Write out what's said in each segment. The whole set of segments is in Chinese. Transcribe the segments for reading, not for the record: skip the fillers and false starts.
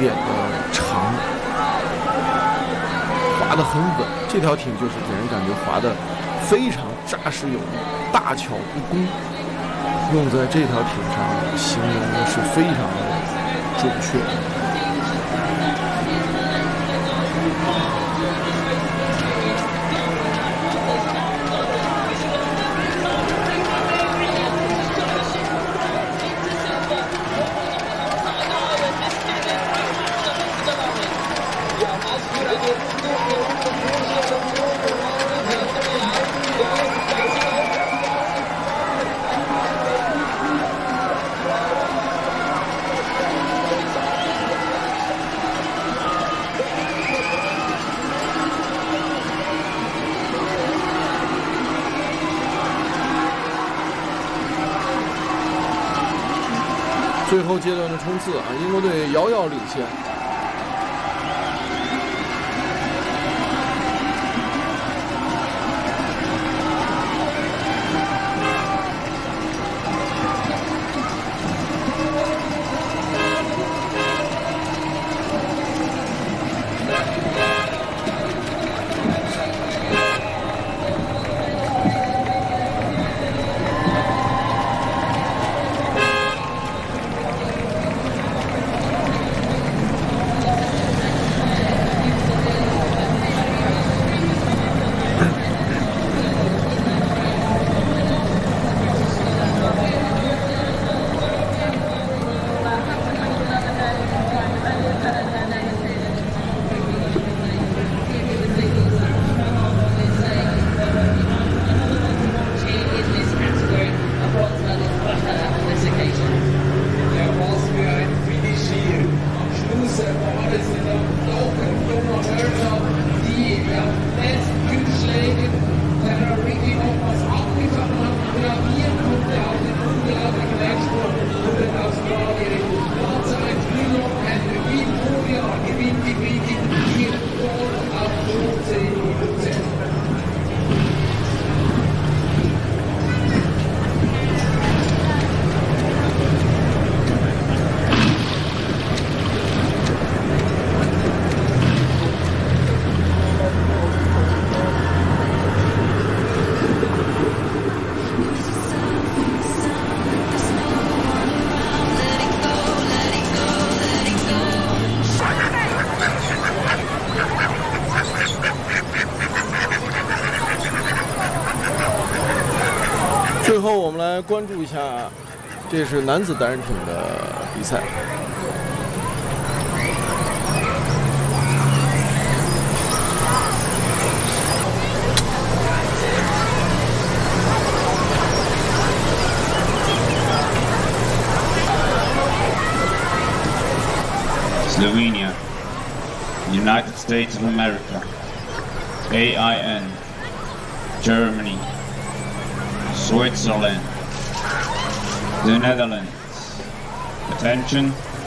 点的长，滑得很稳。这条艇就是给人感觉滑得非常扎实有力，大巧不工，用在这条艇上形容的是非常准确。最后阶段的冲刺啊，英国队遥遥领先。最后，我们来关注一下，这是男子单人艇的比赛。 Slovenia, United States of America, AIN, Germany, Switzerland, the Netherlands. Attention.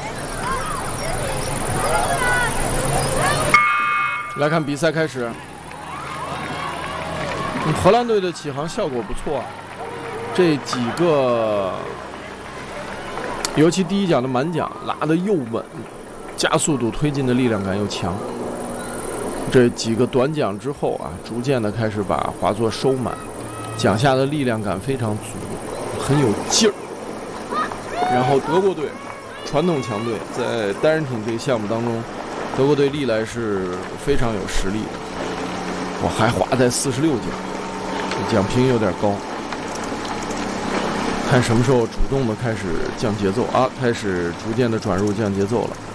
来看比赛开始。荷兰队的起航效果不错啊，这几个，尤其第一桨的满桨拉得又稳，加速度推进的力量感又强。这几个短桨之后啊，逐渐的开始把滑座收满，桨下的力量感非常足，很有劲儿。然后德国队，传统强队，在单人艇这个项目当中，德国队历来是非常有实力的。我还滑在46桨，桨频有点高。看什么时候主动的开始降节奏啊，开始逐渐的转入降节奏了。